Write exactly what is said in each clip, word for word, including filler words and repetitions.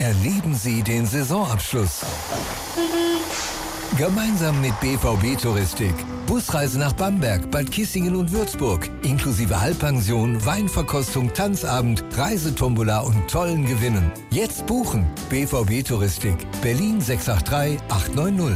erleben Sie den Saisonabschluss. Gemeinsam mit B V B Touristik. Busreise nach Bamberg, Bad Kissingen und Würzburg. Inklusive Halbpension, Weinverkostung, Tanzabend, Reisetombola und tollen Gewinnen. Jetzt buchen. B V B Touristik. Berlin sechs acht drei acht neun null.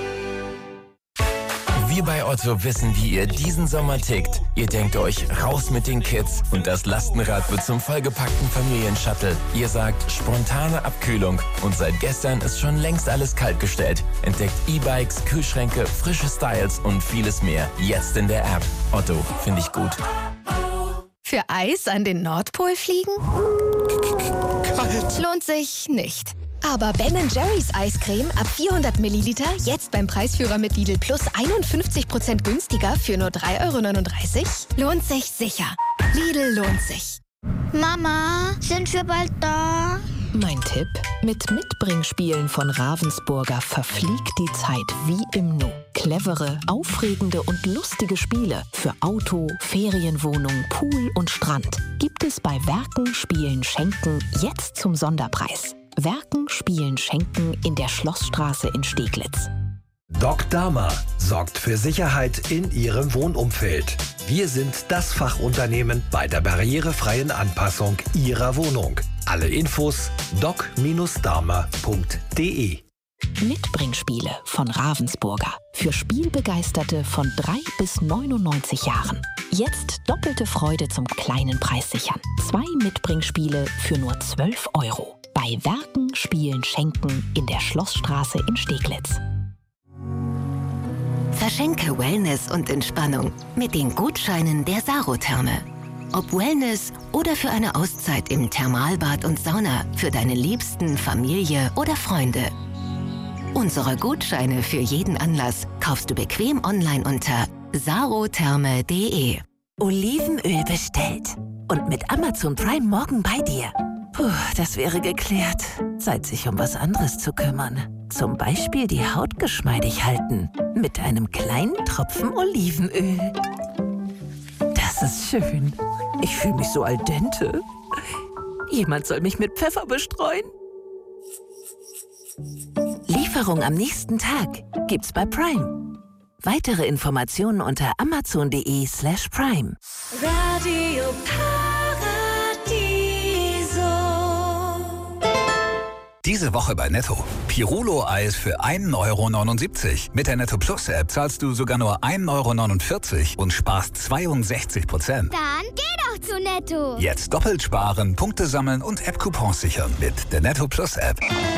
Wir bei Otto wissen, wie ihr diesen Sommer tickt. Ihr denkt euch, raus mit den Kids und das Lastenrad wird zum vollgepackten Familienshuttle. Ihr sagt, spontane Abkühlung und seit gestern ist schon längst alles kaltgestellt. Entdeckt E-Bikes, Kühlschränke, frische Styles und vieles mehr. Jetzt in der App. Otto, finde ich gut. Für Eis an den Nordpol fliegen? Kalt. Lohnt sich nicht. Aber Ben and Jerry's Eiscreme ab vierhundert Milliliter jetzt beim Preisführer mit Lidl Plus einundfünfzig Prozent günstiger für nur drei Euro neununddreißig? Lohnt sich sicher. Lidl lohnt sich. Mama, sind wir bald da? Mein Tipp? Mit Mitbringspielen von Ravensburger verfliegt die Zeit wie im Nu. Clevere, aufregende und lustige Spiele für Auto, Ferienwohnung, Pool und Strand gibt es bei Werken, Spielen, Schenken jetzt zum Sonderpreis. Werken, Spielen, Schenken in der Schlossstraße in Steglitz. Doc Dama sorgt für Sicherheit in Ihrem Wohnumfeld. Wir sind das Fachunternehmen bei der barrierefreien Anpassung Ihrer Wohnung. Alle Infos doc Dama punkt de. Mitbringspiele von Ravensburger. Für Spielbegeisterte von drei bis neunundneunzig Jahren. Jetzt doppelte Freude zum kleinen Preis sichern. Zwei Mitbringspiele für nur zwölf Euro. Bei Werken, Spielen, Schenken in der Schlossstraße in Steglitz. Verschenke Wellness und Entspannung mit den Gutscheinen der Sarotherme. Ob Wellness oder für eine Auszeit im Thermalbad und Sauna für deine Liebsten, Familie oder Freunde. Unsere Gutscheine für jeden Anlass kaufst du bequem online unter sarotherme punkt de. Olivenöl bestellt und mit Amazon Prime morgen bei dir. Puh, das wäre geklärt. Zeit, sich um was anderes zu kümmern. Zum Beispiel die Haut geschmeidig halten. Mit einem kleinen Tropfen Olivenöl. Das ist schön. Ich fühle mich so al dente. Jemand soll mich mit Pfeffer bestreuen. Lieferung am nächsten Tag gibt's bei Prime. Weitere Informationen unter amazon punkt de slash prime. Radio Diese Woche bei Netto. Pirolo-Eis für ein Euro neunundsiebzig. Mit der Netto Plus App zahlst du sogar nur ein Euro neunundvierzig und sparst zweiundsechzig Prozent. Dann geh doch zu Netto. Jetzt doppelt sparen, Punkte sammeln und App-Coupons sichern mit der Netto Plus App.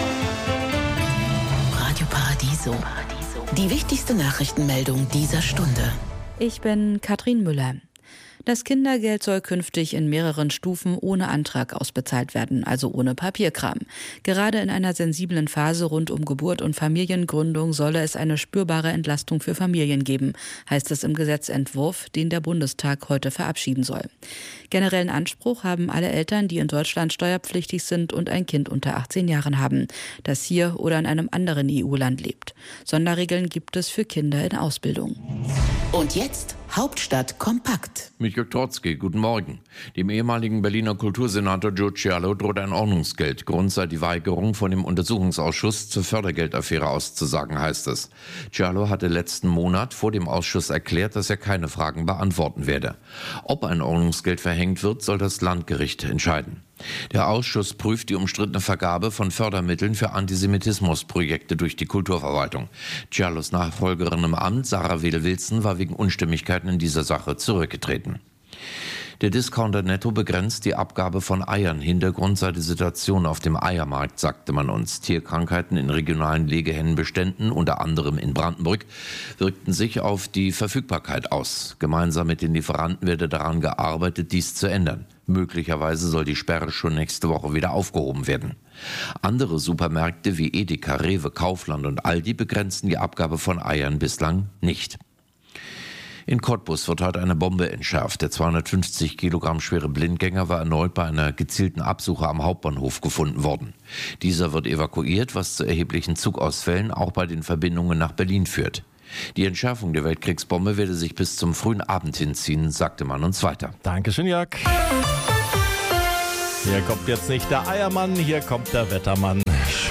Radio Paradiso. Die wichtigste Nachrichtenmeldung dieser Stunde. Ich bin Katrin Müller. Das Kindergeld soll künftig in mehreren Stufen ohne Antrag ausbezahlt werden, also ohne Papierkram. Gerade in einer sensiblen Phase rund um Geburt und Familiengründung solle es eine spürbare Entlastung für Familien geben, heißt es im Gesetzentwurf, den der Bundestag heute verabschieden soll. Generellen Anspruch haben alle Eltern, die in Deutschland steuerpflichtig sind und ein Kind unter achtzehn Jahren haben, das hier oder in einem anderen E U-Land lebt. Sonderregeln gibt es für Kinder in Ausbildung. Und jetzt Hauptstadt kompakt. Mit Jörg Trotzki, guten Morgen. Dem ehemaligen Berliner Kultursenator Joe Cialo droht ein Ordnungsgeld. Grund sei die Weigerung, von dem Untersuchungsausschuss zur Fördergeldaffäre auszusagen, heißt es. Cialo hatte letzten Monat vor dem Ausschuss erklärt, dass er keine Fragen beantworten werde. Ob ein Ordnungsgeld verhängt wird, soll das Landgericht entscheiden. Der Ausschuss prüft die umstrittene Vergabe von Fördermitteln für Antisemitismusprojekte durch die Kulturverwaltung. Cialos Nachfolgerin im Amt, Sarah Wedel-Wilson, war wegen Unstimmigkeiten in dieser Sache zurückgetreten. Der Discounter Netto begrenzt die Abgabe von Eiern. Hintergrund sei die Situation auf dem Eiermarkt, sagte man uns. Tierkrankheiten in regionalen Legehennenbeständen, unter anderem in Brandenburg, wirkten sich auf die Verfügbarkeit aus. Gemeinsam mit den Lieferanten werde daran gearbeitet, dies zu ändern. Möglicherweise soll die Sperre schon nächste Woche wieder aufgehoben werden. Andere Supermärkte wie Edeka, Rewe, Kaufland und Aldi begrenzen die Abgabe von Eiern bislang nicht. In Cottbus wird heute eine Bombe entschärft. Der zweihundertfünfzig Kilogramm schwere Blindgänger war erneut bei einer gezielten Absuche am Hauptbahnhof gefunden worden. Dieser wird evakuiert, was zu erheblichen Zugausfällen auch bei den Verbindungen nach Berlin führt. Die Entschärfung der Weltkriegsbombe werde sich bis zum frühen Abend hinziehen, sagte man uns weiter. Dankeschön, Jörg. Hier kommt jetzt nicht der Eiermann, hier kommt der Wettermann.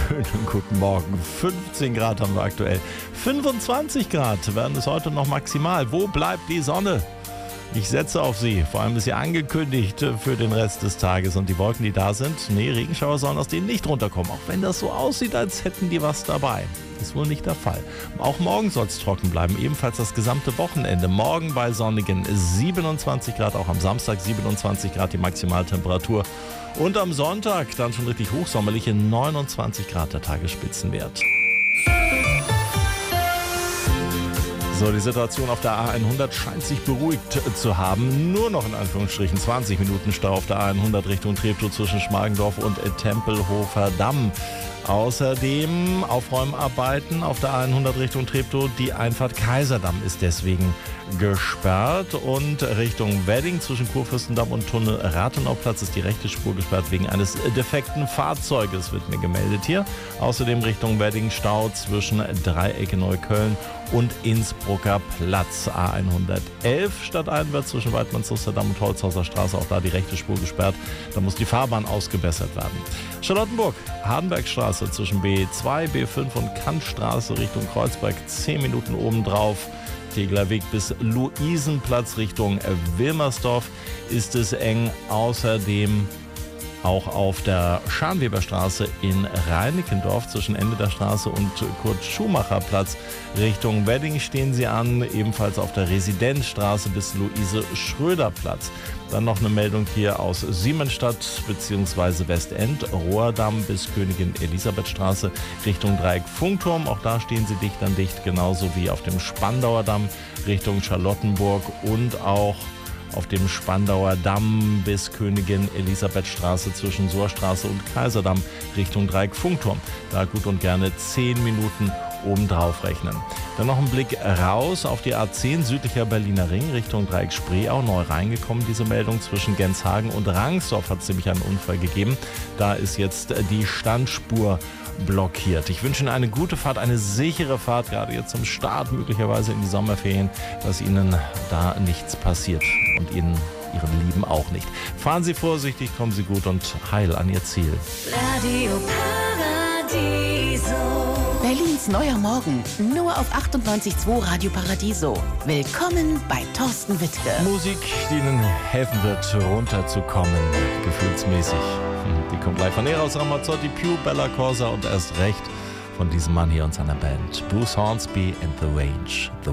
Schönen guten Morgen. fünfzehn Grad haben wir aktuell. fünfundzwanzig Grad werden es heute noch maximal. Wo bleibt die Sonne? Ich setze auf sie. Vor allem ist sie angekündigt für den Rest des Tages. Und die Wolken, die da sind, nee, Regenschauer sollen aus denen nicht runterkommen. Auch wenn das so aussieht, als hätten die was dabei. Ist wohl nicht der Fall. Auch morgen soll es trocken bleiben, ebenfalls das gesamte Wochenende. Morgen bei sonnigen siebenundzwanzig Grad, auch am Samstag siebenundzwanzig Grad die Maximaltemperatur. Und am Sonntag dann schon richtig hochsommerliche neunundzwanzig Grad der Tagesspitzenwert. So, die Situation auf der A hundert scheint sich beruhigt zu haben. Nur noch in Anführungsstrichen zwanzig Minuten Stau auf der A hundert Richtung Treptow zwischen Schmargendorf und Tempelhofer Damm. Außerdem Aufräumarbeiten auf der A hundert Richtung Treptow. Die Einfahrt Kaiserdamm ist deswegen gesperrt. Und Richtung Wedding zwischen Kurfürstendamm und Tunnel Rathenauplatz ist die rechte Spur gesperrt wegen eines defekten Fahrzeuges, wird mir gemeldet hier. Außerdem Richtung Wedding Stau zwischen Dreiecke Neukölln und Innsbrucker Platz. A hundertelf stadteinwärts zwischen Weidmannslusterdamm und Holzhauser Straße, auch da die rechte Spur gesperrt. Da muss die Fahrbahn ausgebessert werden. Charlottenburg, Hardenbergstraße zwischen B zwei, B fünf und Kantstraße Richtung Kreuzberg, zehn Minuten obendrauf. Teglerweg bis Luisenplatz Richtung Wilmersdorf ist es eng. Außerdem auch auf der Scharnweberstraße in Reinickendorf zwischen Ende der Straße und Kurt-Schumacher-Platz Richtung Wedding stehen sie an. Ebenfalls auf der Residenzstraße bis Luise-Schröder-Platz. Dann noch eine Meldung hier aus Siemensstadt bzw. Westend, Rohrdamm bis Königin-Elisabeth-Straße Richtung Dreieck-Funkturm. Auch da stehen sie dicht an dicht, genauso wie auf dem Spandauer Damm Richtung Charlottenburg und auch auf dem Spandauer Damm bis Königin-Elisabeth-Straße zwischen Sohrstraße und Kaiserdamm Richtung Dreieck-Funkturm. Da gut und gerne zehn Minuten obendrauf rechnen. Dann noch ein Blick raus auf die A zehn südlicher Berliner Ring Richtung Dreieck Spreeau. Neu reingekommen diese Meldung zwischen Genshagen und Rangsdorf hat es nämlich einen Unfall gegeben. Da ist jetzt die Standspur blockiert. Ich wünsche Ihnen eine gute Fahrt, eine sichere Fahrt, gerade jetzt zum Start möglicherweise in die Sommerferien, dass Ihnen da nichts passiert und Ihnen, Ihren Lieben auch nicht. Fahren Sie vorsichtig, kommen Sie gut und heil an Ihr Ziel. Radio Paradiso. Berlins neuer Morgen, nur auf achtundneunzig Komma zwei Radio Paradiso. Willkommen bei Thorsten Wittke. Musik, die Ihnen helfen wird, runterzukommen, gefühlsmäßig. Die kommt live von Eros Ramazzotti, Pew, Bella Corsa und erst recht von diesem Mann hier und seiner Band. Bruce Hornsby and the Range. The